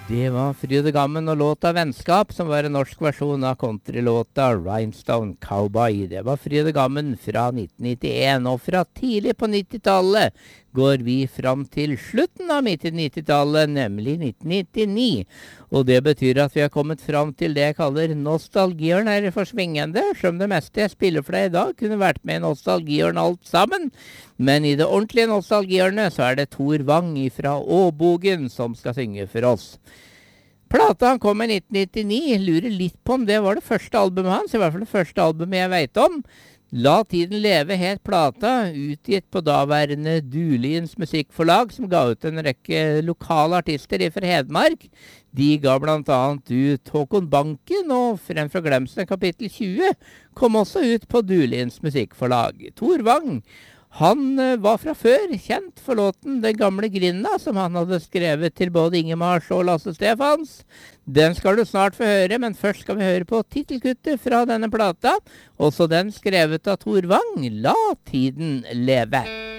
Det var Fryd og Gammen og låta Vennskap, som var en norsk versjon av countrylåta Rhinestone Cowboy. Det var Fryd og Gammen fra 1991, og fra tidlig på 90-tallet går vi fram til slutten av 90-tallet, nemlig 1999. Og det betyr at vi har kommet fram til det jeg kaller nostalgiørn her for svingende, som det meste jeg spiller for deg i dag kunne vært med i nostalgiørn alt sammen. Men i det ordentlige nostalgiørnet så er det Tor Wang fra Åbogen som skal synge for oss. Plata han kom i 1999, lurer litt på om det var det første albumet hans, i hvert fall det første albumet jeg vet om. La tiden leve het plata, utgitt på daværende Duliens musikkforlag, som ga ut en rekke lokale artister fra Hedmark. De ga blant annet ut Håkon Banken, og Fremfor glemselen kapittel 20 kom også ut på Duliens musikkforlag. Tor Wang, han var fra før kjent for låten Den gamle Grinda, som han hadde skrevet til både Ingemars og Lasse Stefans. Den skal du snart få høre, men først skal vi høre på titelkuttet fra denne plata. Også den skrevet av Tor Wang, La tiden leve.